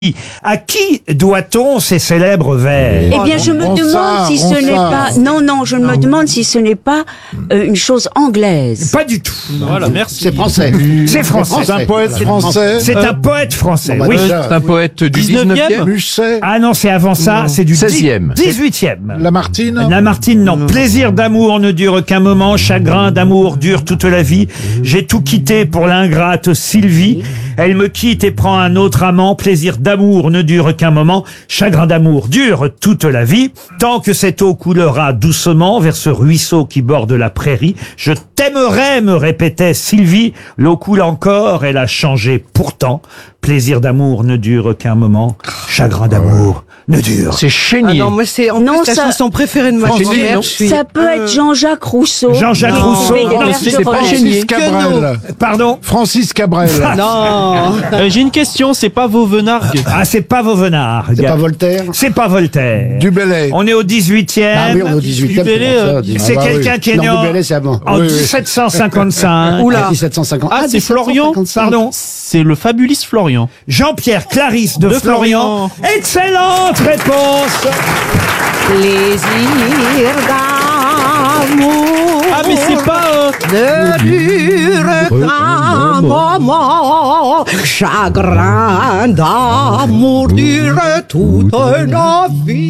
À qui doit-on ces célèbres vers? Eh bien, je me demande si ce n'est pas... Non, je me demande si ce n'est pas une chose anglaise. Pas du tout. Voilà, merci. C'est français. C'est français. C'est un poète français. C'est un poète français, Bon, bah, oui. déjà, C'est un poète du 19e. Musset, Ah non, c'est avant ça, c'est du 16e. 18e. Lamartine. Lamartine, non. Plaisir d'amour ne dure qu'un moment, chagrin d'amour dure toute la vie. J'ai tout quitté pour l'ingrate Sylvie. Elle me quitte et prend un autre amant. Plaisir d'amour ne dure qu'un moment, chagrin d'amour dure toute la vie. Tant que cette eau coulera doucement vers ce ruisseau qui borde la prairie, je t'aimerais, me répétait Sylvie. L'eau coule encore, elle a changé pourtant. Plaisir d'amour ne dure qu'un moment, chagrin d'amour ne dure. C'est Chénier. Non, moi c'est en Non, plus ça- la chanson préférée de ma Chénier, grand-mère. non. Je suis- Ça peut être Jean-Jacques Rousseau. Jean-Jacques qui Rousseau, fait des non, vers c'est de pas romance. Chénier. Cabrel. Pardon? Francis Cabrel. Non. J'ai une question, c'est pas Vauvenargues. Ah, c'est pas Vauvenargues. C'est pas Voltaire. C'est pas Voltaire. Du Bellay. On est au 18e. Ah oui, on est au 18e. Bellay, c'est quelqu'un qui est né Non, du Bellay, c'est avant. en Oui, oui. 1755. Oula. 1750. Ah, c'est Florian. Pardon? C'est le fabulis Florian. Jean-Pierre Clarisse de Florian. Florian. Excellente réponse. Plaisir d'amour Ah, mais c'est pas... ne dure qu'un moment, chagrin d'amour dure toute la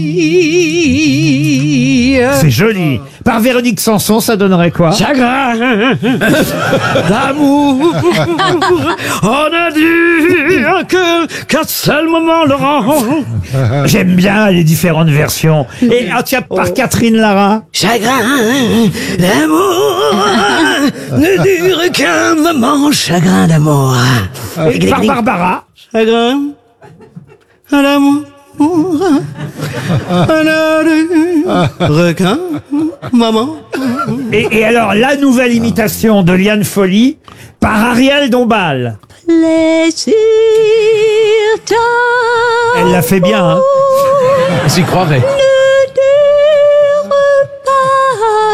vie. C'est joli. Par Véronique Sanson, ça donnerait quoi? Chagrin d'amour. On a dû qu'un seul moment, Laurent. J'aime bien les différentes versions. Et tiens, par Catherine Lara. Chagrin d'amour ne dure qu'un moment, chagrin d'amour. Et par Barbara. Chagrin à l'amour. Requin, maman. Et alors, la nouvelle imitation de Liane Folly par Ariel Dombal. Plaisir d'amour Elle l'a fait bien, hein. J'y croirais. ne dure pas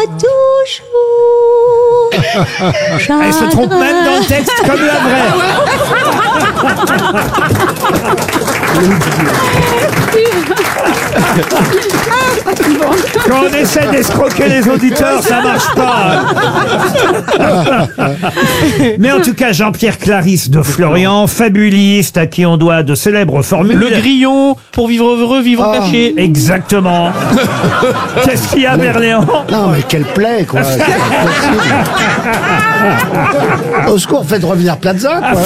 toujours. Elle se trompe même dans le texte comme la vraie. Quand on essaie d'escroquer les auditeurs, ça marche pas. Mais en tout cas, Jean-Pierre Clarisse de Florian, fabuliste à qui on doit de célèbres formules. Le grillon, pour vivre heureux, vivre caché. Exactement. Qu'est-ce qu'il y a, Berléand? Non, mais quelle plaie, quoi. C'est pas possible. Au secours, faites revenir Plaza, quoi.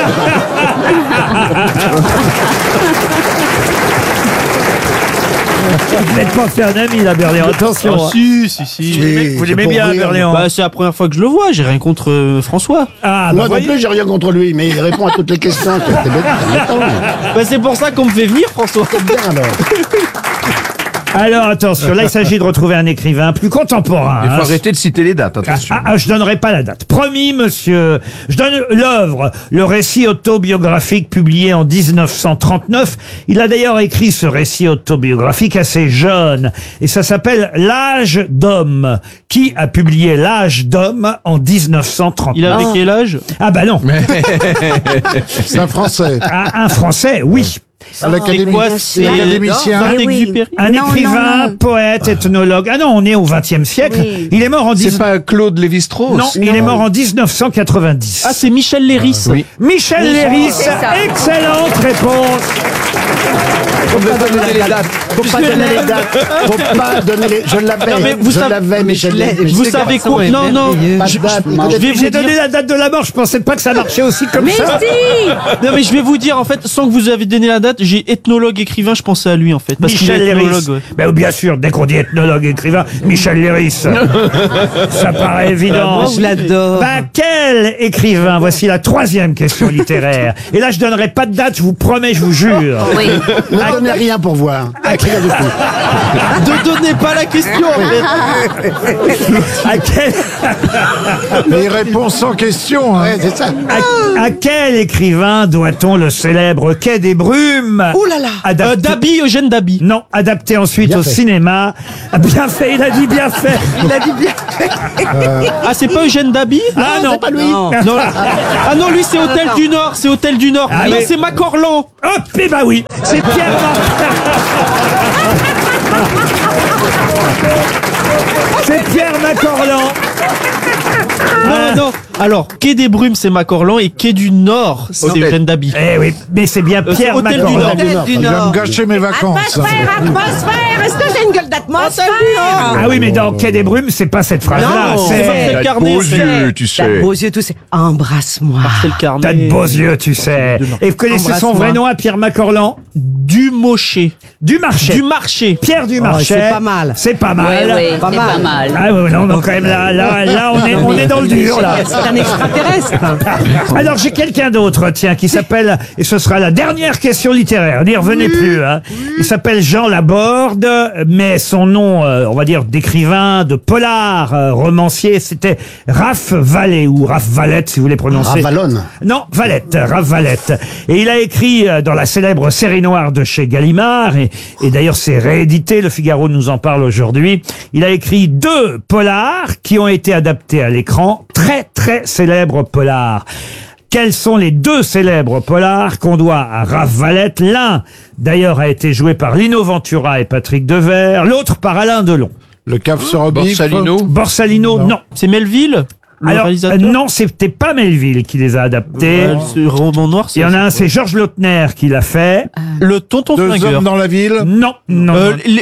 Vous n'êtes pas fait un ami, là, Berléand. Attention. Ah, hein. si. Vous l'aimez bien, Berléand? Bah, c'est la première fois que je le vois, j'ai rien contre François. Ah, bah, Moi non voyez. plus, j'ai rien contre lui, mais il répond à toutes les questions. C'est bête, c'est embêtant. Bah, c'est pour ça qu'on me fait venir, François. Bien, alors. Alors, attention, là, il s'agit de retrouver un écrivain plus contemporain. Il faut hein. arrêter de citer les dates, attention. Je donnerai pas la date. Promis, monsieur. Je donne l'œuvre, le récit autobiographique publié en 1939. Il a d'ailleurs écrit ce récit autobiographique assez jeune. Et ça s'appelle L'âge d'homme. Qui a publié L'âge d'homme en 1939? Il avait quel âge? Ah bah non. C'est un Français. Un Français, oui. À l'Académie. C'est quoi? C'est L'académicien. Eh oui. Saint-Exupéry. Un Non, écrivain, non. poète, ethnologue. Ah non, on est au XXe siècle. Oui. Il est mort en C'est pas Claude Lévi-Strauss. Non, il est mort en 1990. Ah, c'est Michel Léris. Oui. Michel Léris, c'est ça. excellente réponse. Faut pas donner les dates. Faut pas donner les dates. Faut pas donner les... Je l'avais. Non, mais vous Je savez- l'avais, Michel. Vous savez quoi? Non, non. Pas de date. Je vais vous J'ai dire. donné la date de la mort, je pensais pas que ça marchait aussi comme Mais ça. si. Non, mais je vais vous dire, en fait, sans que vous avez donné la date, j'ai ethnologue écrivain, je pensais à lui, en fait. Parce qu'il Michel est Léris. ethnologue, ouais. Ben, bien sûr, dès qu'on dit ethnologue écrivain, Michel Léris. Ça paraît évident. Je l'adore. Bah, quel écrivain? Voici la troisième question littéraire. Et là, je donnerai pas de date, je vous promets, je vous jure. Oui. À Ne donnez rien pour voir. Rien du tout. Ne donnez pas la question. À quel, Mais il répond sans question. Hein. Ouais, c'est ça. à quel écrivain doit-on le célèbre Quai des Brumes? Oh là là. Adapté- Dabi, Eugène Dabi. Non, adapté ensuite Bien au fait. cinéma. Ah, bien fait, il a dit bien fait. Il a dit bien. Ah, c'est pas Eugène Dabi? Ah non, C'est pas lui. Non. Ah non, lui c'est Hôtel du Nord, c'est Hôtel du Nord. Ah non, oui. c'est Macorlan. Hop, et bah oui, c'est Pierre C'est Pierre Macorlan. Non. Alors, Quai des Brumes, c'est Macorlan et Quai du Nord, c'est Hôtel. Eugène Dabi. Eh oui, mais c'est bien c'est Pierre Hôtel du Macorlan. Nord. Hôtel du Il va me Nord. gâcher mes vacances. Atmosphère. Est-ce que j'ai une gueule d'atmosphère? Ah oui, mais dans Quai des Brumes, c'est pas cette phrase-là. Non, c'est C'est Marcel Carnet. beaux c'est- yeux, tu sais. T'as beaux yeux, tout c'est. Embrasse-moi. Marcel Carnet. t'as de beaux yeux, tu sais. Et vous connaissez son vrai nom à Pierre Macorlan? Dumarché. Dumarché. Dumarché. Pierre Dumarché. c'est pas mal. C'est pas Oui, mal. oui, c'est pas mal. Ah oui, non, donc quand même là, on est dans le dur, là. C'est un extraterrestre. Alors j'ai quelqu'un d'autre, tiens, qui s'appelle, et ce sera la dernière question littéraire, n'y revenez plus, hein. Il s'appelle Jean Laborde, mais son nom, on va dire, d'écrivain, de polar, romancier, c'était Raph Vallée, ou Raph Valette, si vous voulez prononcer. Ravalonne. Non, Valette, Raph Valette. Et il a écrit dans la célèbre série noire de chez Gallimard, et d'ailleurs c'est réédité, Le Figaro nous en parle aujourd'hui. Il a écrit 2 polars qui ont été adaptés à l'écran, très célèbres polars. Quels sont les 2 célèbres polars qu'on doit à Raph Valette? L'un, d'ailleurs, a été joué par Lino Ventura et Patrick Devers, l'autre par Alain Delon. Le cave se rebiffe. Borsalino. Borsalino, non. C'est Melville, le Alors, réalisateur. non, c'était pas Melville qui les a adaptés. Ce roman noir, Il y en a un, c'est Georges Lautner qui l'a fait. Le tonton 2 flingueur. hommes dans la ville. Non, non,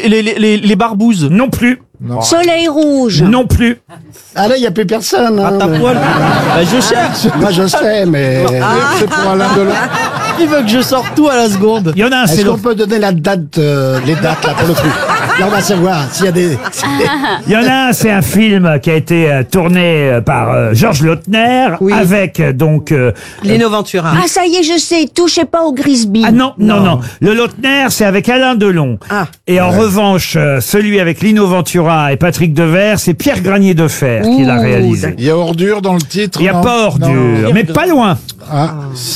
Les barbouzes. non plus, Soleil rouge. non plus. Ah là, il n'y a plus personne. À Hein. ta poil. Bah, je cherche. Moi, je sais, mais... C'est pour Alain Delon. Il veut que je sorte tout à la seconde. Il y en a un, c'est Est-ce qu'on l'autre. peut donner la date, les dates, là, pour le coup? Là, on va savoir s'il y a des... Il y en a un, c'est un film qui a été tourné par Georges Lautner Oui. avec donc. Lino Ventura. Ah, ça y est, je sais, touchez pas au Grisby. Ah non. Le Lautner, c'est avec Alain Delon. Ah. Et en revanche, celui avec Lino Ventura et Patrick Devers, c'est Pierre Granier de Fer qui l'a réalisé. Il y a ordure dans le titre. Il n'y a non pas ordure, Non. mais pas loin. Ah.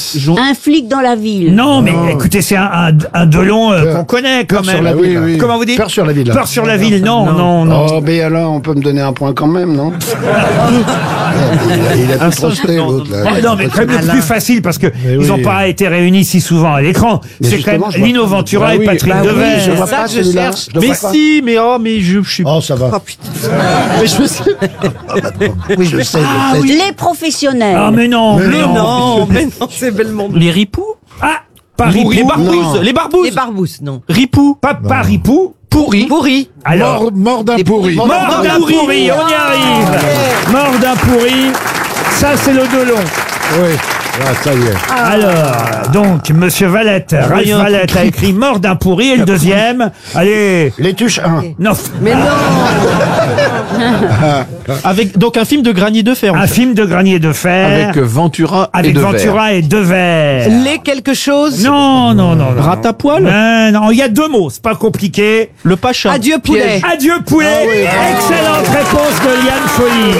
Un flic dans la ville. Non, mais écoutez, c'est un Delon qu'on connaît quand Peur sur même. la ville. Oui. Comment vous dites? Peur sur la ville. Peur sur la ville, non. Oh, mais alors, on peut me donner un point quand même, non? Il a tout projeté, l'autre, là. Ah non, mais quand même le plus facile parce que Mais ils n'ont oui. pas été réunis si souvent à l'écran. Mais C'est quand même justement, je vois Lino pas. Ventura Bah et oui, Patrick Bah oui, Devers. je vois ça pas que je celui-là. cherche. Je le Mais vois pas. si, mais je suis. Oh, ça va. Oh putain. Mais je sais. Oui, je sais, je sais. Les professionnels. Ah mais non, Mais non. Non, mais non, c'est Belmondo. Les ripoux. Ah, pas Les Ripou. barbouzes. Non. Les barbouzes. Les barbousses, non. Ripoux. Pas Ripou. Pourri. Pourri. Alors, Mort d'un pourri. mort d'un pourri, on y arrive. Mort d'un pourri. Ça, c'est le Delon. Oui. Ah, ça y est. Alors, donc, Monsieur Valette, Ralph Rien Valette a écrit Mort d'un pourri et le deuxième, allez, Les tuches 1. non, Mais non. Avec donc un film de Granier de Fer. en un fait. film de Granier de Fer Avec Ventura et avec Devers. Ventura et Devers. Les quelque chose. Non. Rat à poil. Non, il y a 2 mots, c'est pas compliqué. Le Pacha. Adieu poulet. Adieu poulet. Excellente réponse de Liane Folly.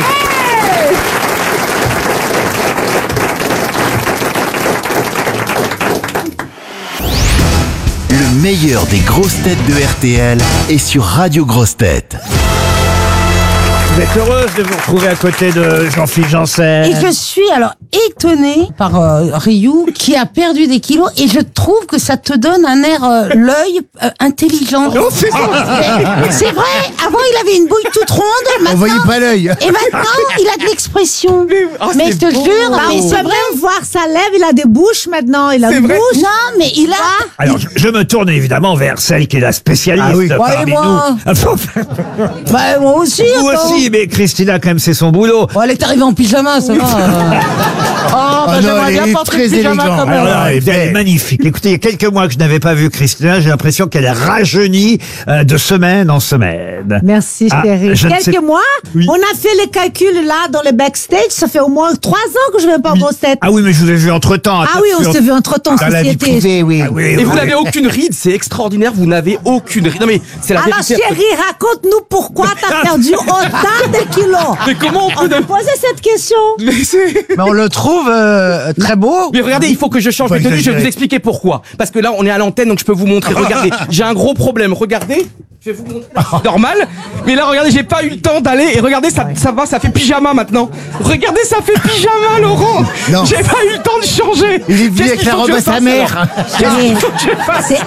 Le meilleur des grosses têtes de RTL est sur Radio Grosses Têtes. Vous êtes heureuse de vous retrouver à côté de Jean-Philippe Janssen. Et je suis alors étonnée par Ryu qui a perdu des kilos et je trouve que ça te donne un air l'œil intelligent. C'est vrai, avant il avait une bouille toute ronde, On maintenant, voyait pas l'œil. et maintenant il a de l'expression. Mais je te jure, mais on c'est peut vrai. même voir sa lèvre, il a des bouches maintenant, il a une bouche. Non, mais il a. Alors, je me tourne évidemment vers celle qui est la spécialiste Ah oui. parmi Ouais, moi. nous. Bah moi aussi. Vous attends. aussi, Oui, mais Christina, quand même, c'est son boulot. Oh, elle est arrivée en pyjama, ça va. Oh, bah, non, j'aimerais elle bien est porter très le pyjama élégante. comme elle. Alors là, elle est elle est belle. magnifique. Écoutez, il y a quelques mois que je n'avais pas vu Christina, j'ai l'impression qu'elle est rajeunie de semaine en semaine. Merci, Ah, chérie. je ne sais- Quelques mois, Oui. on a fait les calculs là dans le backstage. Ça fait au moins 3 ans que je ne vais pas en grosse tête. Ah oui, mais je vous ai vu entre-temps. Ah oui, on s'est vu entre-temps, Dans la vie société. privée, oui. Ah oui, Et vous n'avez aucune ride, c'est extraordinaire, vous n'avez aucune ride. Non mais c'est la Alors vérité. chérie, raconte-nous pourquoi t'as perdu autant de kilos. Mais comment on On peut... peut poser cette question. Mais c'est... Mais on le trouve très beau. Mais regardez, il faut que je change Faut de tenue, je vais exagérer. vous expliquer pourquoi. Parce que là, on est à l'antenne, donc je peux vous montrer. Regardez, j'ai un gros problème, regardez. Je vais vous montrer, c'est normal. Mais là, regardez, j'ai pas eu le temps d'aller. Et regardez, ça va, ça fait pyjama maintenant. Regardez, ça fait pyjama, Laurent. Non. J'ai pas eu le temps de changer. Il est venu Qu'est-ce avec qu'il la faut robe que à je sa fasse, mère. alors Qu'est-ce qu'il faut que je fasse C'est